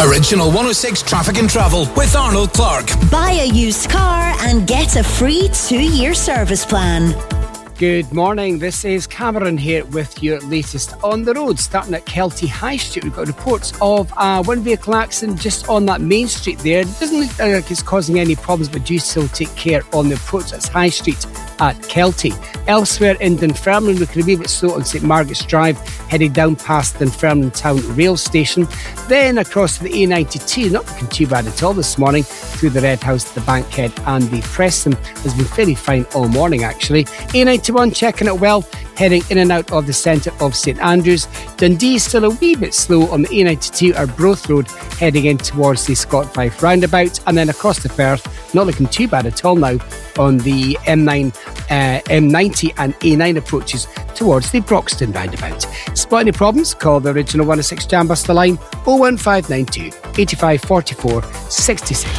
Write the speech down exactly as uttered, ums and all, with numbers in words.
Original one oh six Traffic and Travel with Arnold Clark. Buy a used car and get a free two-year service plan. Good morning, this is Cameron here with your latest on the road. Starting at Kelty High Street, we've got reports of uh, one vehicle accident just on that main street there. It doesn't look like it's causing any problems, but do still take care on the approach. That's High Street at Kelty. Elsewhere in Dunfermline, looking a wee bit slow on St Margaret's Drive, heading down past Dunfermline Town Rail Station. Then across to the A ninety-two, not looking too bad at all this morning, through the Red House, the Bankhead and the Preston. Has been fairly fine all morning actually. A ninety-one checking it well, heading in and out of the centre of St Andrews. Dundee still a wee bit slow on the A ninety-two Arbroath Road, heading in towards the Scott Fife roundabout. And then across the Firth, not looking too bad at all now on the M nine, uh, M ninety and A nine approaches towards the Broxton roundabout. Spot any problems? Call the original one oh six Jambuster line oh one five nine two, eight five four four, six six.